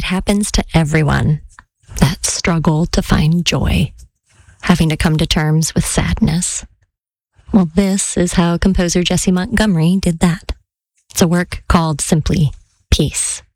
It happens to everyone. That struggle to find joy, having to come to terms with sadness. Well, this is how composer Jessie Montgomery did that. It's a work called simply Peace.